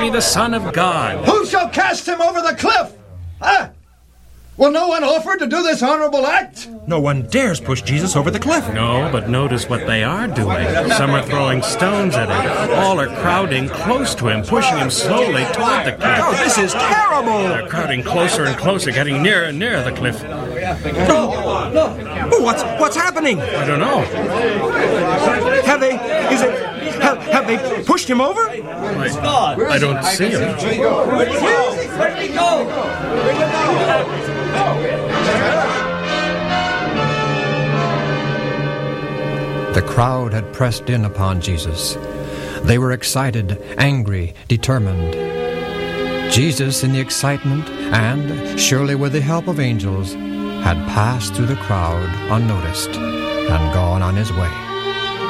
be the Son of God. Who shall cast him over the cliff? Huh? Will no one offer to do this honorable act? No one dares push Jesus over the cliff. No, but notice what they are doing. Some are throwing stones at him. All are crowding close to him, pushing him slowly toward the cliff. Oh, this is terrible! They're crowding closer and closer, getting nearer and nearer the cliff. Oh, what's happening? I don't know. Have they pushed him over? I don't see him. The crowd had pressed in upon Jesus. They were excited, angry, determined. Jesus, in the excitement, and surely with the help of angels, had passed through the crowd unnoticed and gone on his way.